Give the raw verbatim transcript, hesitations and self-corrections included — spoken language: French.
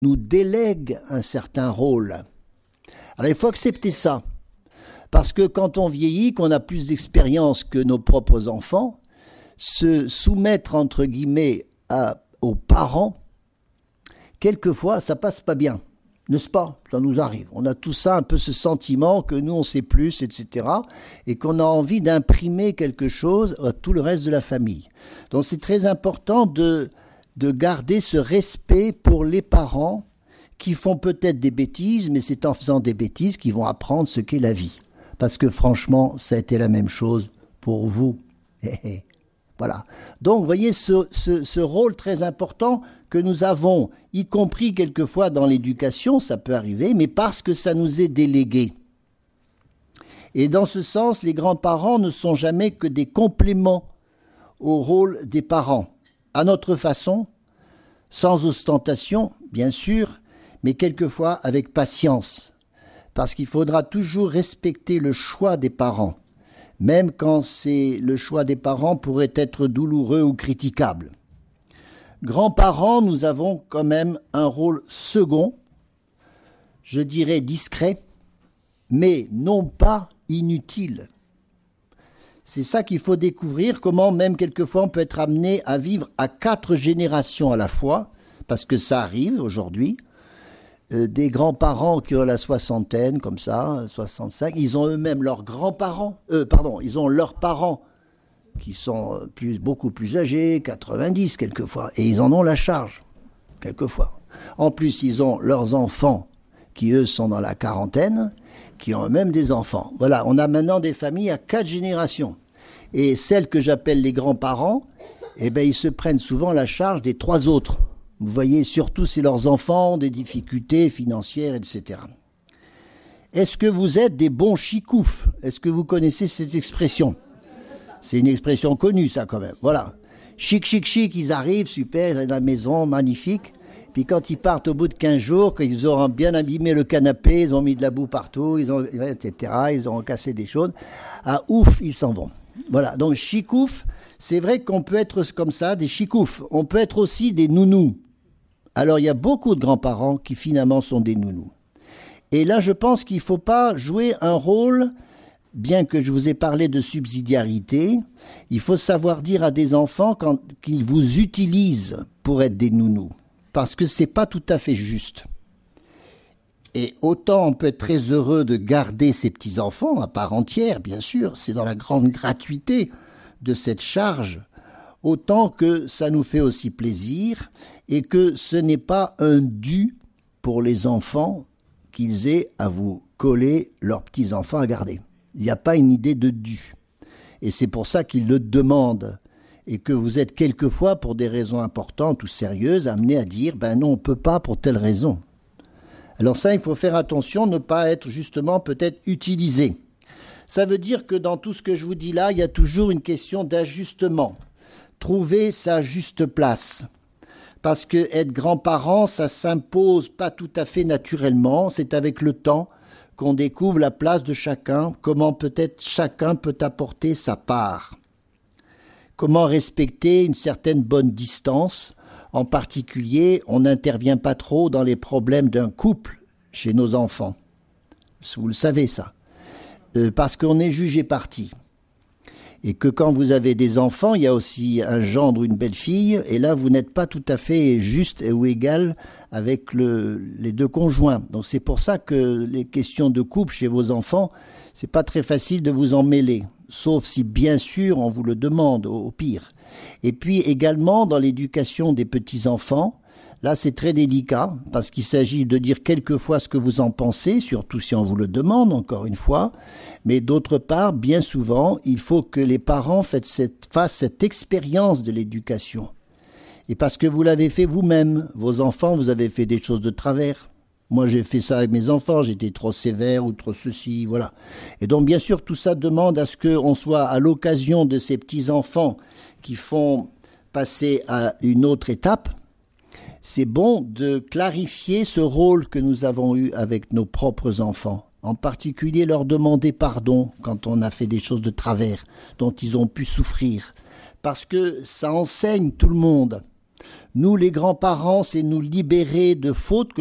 nous délègue un certain rôle. Alors il faut accepter ça, parce que quand on vieillit, qu'on a plus d'expérience que nos propres enfants, se soumettre entre guillemets à, aux parents, quelquefois ça passe pas bien, n'est-ce pas? Ça nous arrive. On a tout ça, un peu ce sentiment que nous on sait plus, et cetera, et qu'on a envie d'imprimer quelque chose à tout le reste de la famille. Donc c'est très important de de garder ce respect pour les parents qui font peut-être des bêtises, mais c'est en faisant des bêtises qu'ils vont apprendre ce qu'est la vie. Parce que franchement, ça a été la même chose pour vous. Voilà. Donc, vous voyez ce, ce, ce rôle très important que nous avons, y compris quelquefois dans l'éducation, ça peut arriver, mais parce que ça nous est délégué. Et dans ce sens, les grands-parents ne sont jamais que des compléments au rôle des parents. À notre façon, sans ostentation, bien sûr, mais quelquefois avec patience, parce qu'il faudra toujours respecter le choix des parents, même quand c'est le choix des parents pourrait être douloureux ou critiquable. Grands-parents, nous avons quand même un rôle second, je dirais discret, mais non pas inutile. C'est ça qu'il faut découvrir, comment même quelquefois on peut être amené à vivre à quatre générations à la fois, parce que ça arrive aujourd'hui. Euh, des grands-parents qui ont la soixantaine, comme ça, soixante-cinq, ils ont eux-mêmes leurs grands-parents, euh, pardon, ils ont leurs parents qui sont plus, beaucoup plus âgés, quatre-vingt-dix quelquefois, et ils en ont la charge, quelquefois. En plus, ils ont leurs enfants qui, eux, sont dans la quarantaine, qui ont eux-mêmes des enfants. Voilà, on a maintenant des familles à quatre générations. Et celles que j'appelle les grands-parents, eh ben, ils se prennent souvent la charge des trois autres. Vous voyez, surtout si leurs enfants ont des difficultés financières, et cetera. Est-ce que vous êtes des bons chicoufs? Est-ce que vous connaissez cette expression? C'est une expression connue, ça, quand même. Voilà. Chic, chic, chic, ils arrivent, super, ils sont dans la maison, magnifique. Puis quand ils partent au bout de quinze jours, quand ils auront bien abîmé le canapé, ils ont mis de la boue partout, ils ont, et cetera, ils ont cassé des choses, ah ouf, ils s'en vont. Voilà, donc chicouf, c'est vrai qu'on peut être comme ça, des chicoufs. On peut être aussi des nounous. Alors il y a beaucoup de grands-parents qui finalement sont des nounous. Et là, je pense qu'il ne faut pas jouer un rôle, bien que je vous ai parlé de subsidiarité, il faut savoir dire à des enfants quand, qu'ils vous utilisent pour être des nounous. Parce que ce n'est pas tout à fait juste. Et autant on peut être très heureux de garder ses petits-enfants à part entière, bien sûr, c'est dans la grande gratuité de cette charge, autant que ça nous fait aussi plaisir et que ce n'est pas un dû pour les enfants qu'ils aient à vous coller leurs petits-enfants à garder. Il n'y a pas une idée de dû. Et c'est pour ça qu'ils le demandent. Et que vous êtes quelquefois, pour des raisons importantes ou sérieuses, amené à dire « ben non, on ne peut pas pour telle raison ». Alors ça, il faut faire attention, ne pas être justement peut-être utilisé. Ça veut dire que dans tout ce que je vous dis là, il y a toujours une question d'ajustement. Trouver sa juste place. Parce que être grand-parent, ça s'impose pas tout à fait naturellement, c'est avec le temps qu'on découvre la place de chacun, comment peut-être chacun peut apporter sa part. Comment respecter une certaine bonne distance. En particulier, on n'intervient pas trop dans les problèmes d'un couple chez nos enfants. Vous le savez ça. Euh, parce qu'on est jugé parti. Et que quand vous avez des enfants, il y a aussi un gendre ou une belle-fille, et là, vous n'êtes pas tout à fait juste ou égal avec le, les deux conjoints. Donc c'est pour ça que les questions de couple chez vos enfants, c'est pas très facile de vous en mêler. Sauf si, bien sûr, on vous le demande, au, au pire. Et puis également, dans l'éducation des petits-enfants, là, c'est très délicat, parce qu'il s'agit de dire quelquefois ce que vous en pensez, surtout si on vous le demande, encore une fois. Mais d'autre part, bien souvent, il faut que les parents fassent cette, fassent cette expérience de l'éducation. Et parce que vous l'avez fait vous-même, vos enfants, vous avez fait des choses de travers. Moi, j'ai fait ça avec mes enfants, j'étais trop sévère ou trop ceci, voilà. Et donc, bien sûr, tout ça demande à ce qu'on soit à l'occasion de ces petits-enfants qui font passer à une autre étape. C'est bon de clarifier ce rôle que nous avons eu avec nos propres enfants. En particulier, leur demander pardon quand on a fait des choses de travers, dont ils ont pu souffrir. Parce que ça enseigne tout le monde. Nous, les grands-parents, c'est nous libérer de fautes